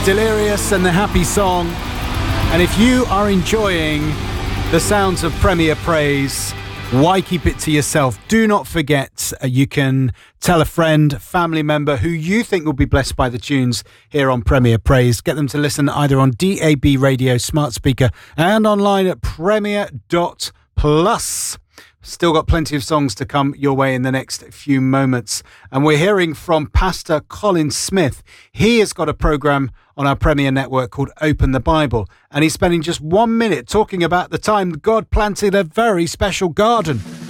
Delirious and the Happy Song. And if you are enjoying the sounds of Premier Praise, why keep it to yourself? Do not forget, you can tell a friend, family member who you think will be blessed by the tunes here on Premier Praise. Get them to listen either on DAB radio, smart speaker, and online at premier.plus. Still got plenty of songs to come your way in the next few moments. And we're hearing from Pastor Colin Smith. He has got a programme on our Premier Network called Open the Bible. And he's spending just 1 minute talking about the time God planted a very special garden